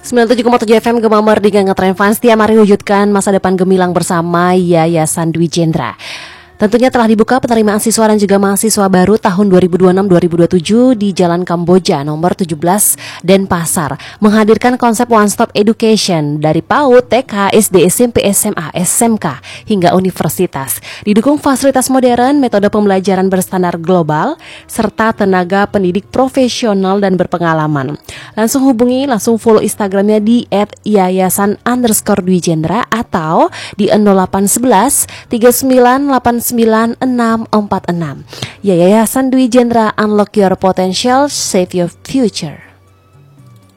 97,7 FM Gema Merdeka Ngetren Fans tiap hari wujudkan masa depan gemilang bersama Yayasan Dwi Jendra. Tentunya telah dibuka penerimaan siswa dan juga mahasiswa baru tahun 2026-2027 di Jalan Kamboja nomor 17 Denpasar, menghadirkan konsep one stop education dari PAUD, TK, SD, SMP, SMA, SMK hingga universitas. Didukung fasilitas modern, metode pembelajaran berstandar global serta tenaga pendidik profesional dan berpengalaman. Langsung follow Instagramnya di @yayasan_Dwi Jendra atau di 0811 3989 9646. Yayasan Dwi Jendra, unlock your potential, save your future.